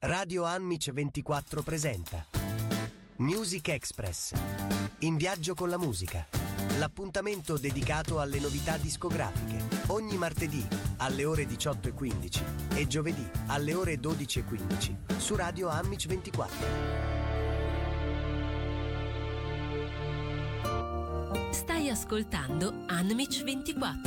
Radio Anmic 24 presenta Music Express. In viaggio con la musica. L'appuntamento dedicato alle novità discografiche. Ogni martedì alle ore 18:15 e giovedì alle ore 12:15 su Radio Anmic 24. Stai ascoltando Anmic 24.